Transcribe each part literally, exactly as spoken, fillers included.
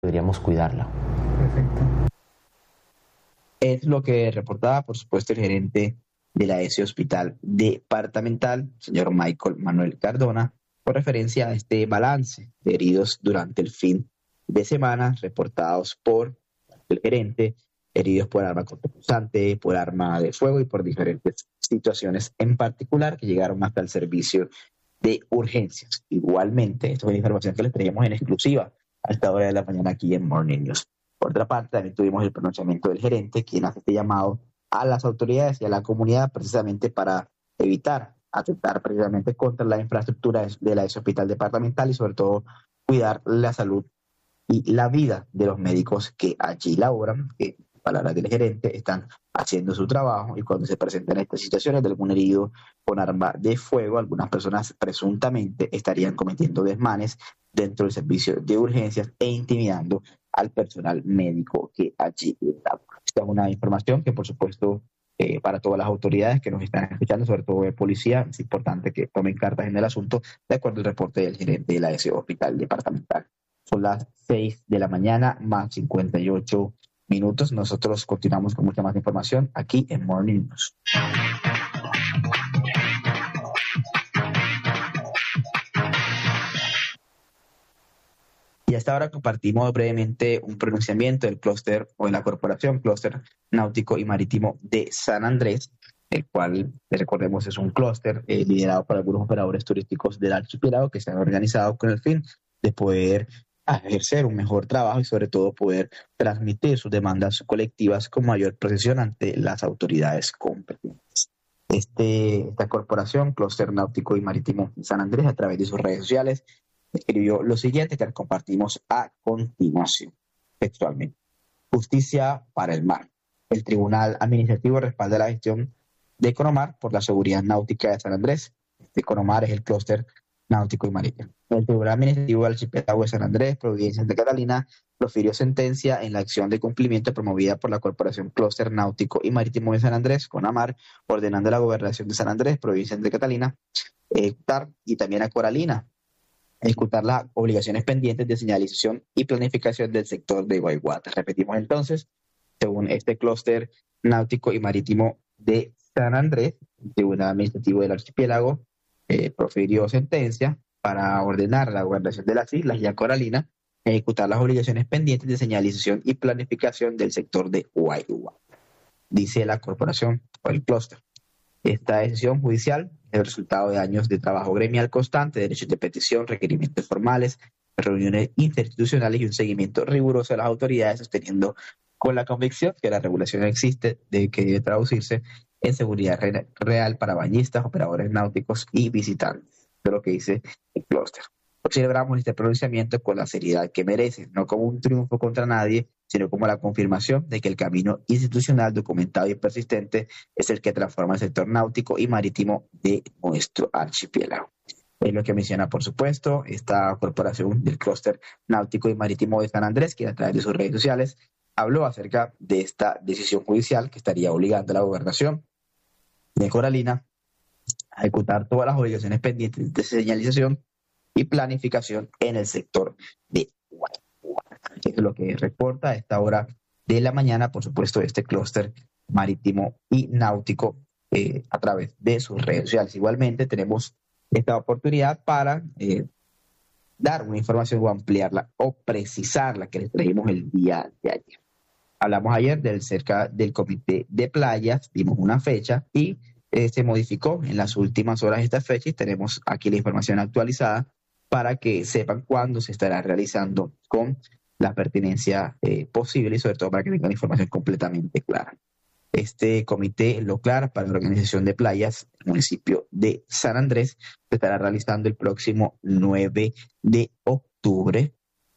podríamos cuidarla. Perfecto. Es lo que reportaba, por supuesto, el gerente de la E S E Hospital Departamental, señor Michael Manuel Cardona, por referencia a este balance de heridos durante el fin de semana, reportados por el gerente, heridos por arma cortopunzante, por arma de fuego y por diferentes situaciones en particular que llegaron hasta el servicio de urgencias. Igualmente, esto es información que les traíamos en exclusiva a esta hora de la mañana aquí en Morning News. Por otra parte, también tuvimos el pronunciamiento del gerente, quien hace este llamado a las autoridades y a la comunidad precisamente para evitar atentar precisamente contra la infraestructura de la E S E Hospital Departamental y sobre todo cuidar la salud y la vida de los médicos que allí laboran, que, palabras del gerente, están haciendo su trabajo, y cuando se presentan estas situaciones de algún herido con arma de fuego, algunas personas presuntamente estarían cometiendo desmanes dentro del servicio de urgencias e intimidando al personal médico que allí está. Esta es una información que, por supuesto, eh, para todas las autoridades que nos están escuchando, sobre todo de policía, es importante que tomen cartas en el asunto, de acuerdo al reporte del gerente de la E S E Hospital Departamental. Son las seis de la mañana, más cincuenta y ocho minutos. Nosotros continuamos con mucha más información aquí en Morning News. Y hasta ahora compartimos brevemente un pronunciamiento del clúster o de la corporación Clúster Náutico y Marítimo de San Andrés, el cual, recordemos, es un clúster eh, liderado por algunos operadores turísticos del archipiélago que se han organizado con el fin de poder ejercer un mejor trabajo y sobre todo poder transmitir sus demandas colectivas con mayor precisión ante las autoridades competentes. Este, esta corporación, Clúster Náutico y Marítimo de San Andrés, a través de sus redes sociales, escribió lo siguiente que compartimos a continuación, textualmente. Justicia para el mar. El Tribunal Administrativo respalda la gestión de Economar por la seguridad náutica de San Andrés. Este Economar es el clúster náutico y marítimo. El Tribunal Administrativo del Archipiélago de San Andrés, Providencia de Catalina, profirió sentencia en la acción de cumplimiento promovida por la Corporación Clúster Náutico y Marítimo de San Andrés, CONAMAR, ordenando a la Gobernación de San Andrés, Providencia de Catalina, ejecutar, y también a Coralina, ejecutar las obligaciones pendientes de señalización y planificación del sector de Guayguata. Repetimos entonces, según este clúster náutico y marítimo de San Andrés, el Tribunal Administrativo del Archipiélago eh, profirió sentencia para ordenar a la Gobernación de las Islas y a Coralina ejecutar las obligaciones pendientes de señalización y planificación del sector de Guayguata. Dice la corporación o el clúster. Esta decisión judicial es el resultado de años de trabajo gremial constante, derechos de petición, requerimientos formales, reuniones interinstitucionales y un seguimiento riguroso de las autoridades, sosteniendo con la convicción que la regulación existe, de que debe traducirse en seguridad re- real para bañistas, operadores náuticos y visitantes. De lo que dice el clúster. Celebramos este pronunciamiento con la seriedad que merece, no como un triunfo contra nadie, sino como la confirmación de que el camino institucional documentado y persistente es el que transforma el sector náutico y marítimo de nuestro archipiélago. Es lo que menciona, por supuesto, esta corporación del clúster náutico y marítimo de San Andrés, que a través de sus redes sociales habló acerca de esta decisión judicial que estaría obligando a la gobernación de Coralina a ejecutar todas las obligaciones pendientes de señalización y planificación en el sector de Guayguata. Eso es lo que reporta a esta hora de la mañana, por supuesto, este clúster marítimo y náutico eh, a través de sus redes sociales. Igualmente tenemos esta oportunidad para eh, dar una información o ampliarla o precisarla que les trajimos el día de ayer. Hablamos ayer del cerca del comité de playas, dimos una fecha y eh, se modificó en las últimas horas esta fecha y tenemos aquí la información actualizada para que sepan cuándo se estará realizando con la pertinencia eh, posible y sobre todo para que tengan la información completamente clara. Este comité local para la organización de playas del municipio de San Andrés se estará realizando el próximo nueve de octubre.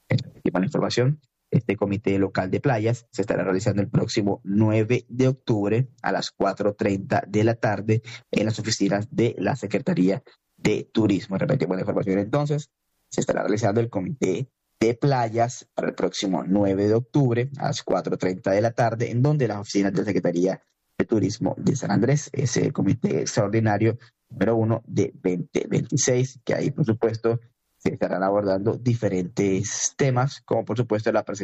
La información, este comité local de playas se estará realizando el próximo nueve de octubre a las cuatro treinta de la tarde en las oficinas de la Secretaría de Turismo. Repetimos la información entonces, se estará realizando el comité de playas para el próximo nueve de octubre a las cuatro treinta de la tarde, en donde las oficinas de la Secretaría de Turismo de San Andrés, ese comité extraordinario número uno de veinte veintiséis, que ahí por supuesto se estarán abordando diferentes temas, como por supuesto la presentación